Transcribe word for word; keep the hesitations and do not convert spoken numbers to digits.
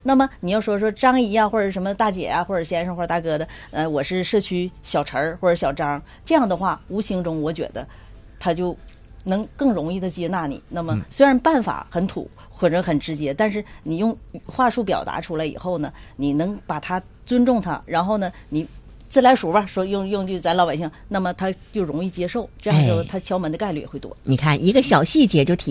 那么你要说说张姨啊，或者什么大姐啊，或者先生或者大哥的，呃，我是社区小陈儿或者小张，这样的话，无形中我觉得他就能更容易的接纳你。那么虽然办法很土或者很直接，但是你用话术表达出来以后呢，你能把他尊重他，然后呢，你自来熟吧，说用用句咱老百姓，那么他就容易接受，这样的时候他敲门的概率也会多。 你看一个小细节就体